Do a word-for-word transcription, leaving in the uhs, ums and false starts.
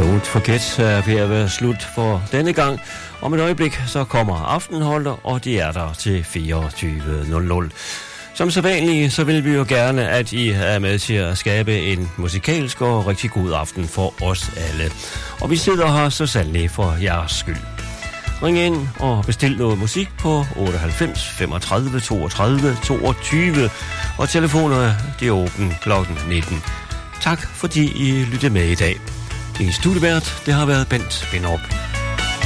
Don't Forget er ved at være slut for denne gang. Om et øjeblik så kommer Aftenholdet, og de er der til fireogtyve nul nul. Som sædvanligt, så vil vi jo gerne, at I er med til at skabe en musikalsk og rigtig god aften for os alle. Og vi sidder her så sandelig for jeres skyld. Ring ind og bestil noget musik på otteoghalvfems femogtredive toogtredive toogtyve, og telefonerne de er åbne klokken nitten. Tak fordi I lyttede med i dag. Din studievært, det har været Bent Binderup.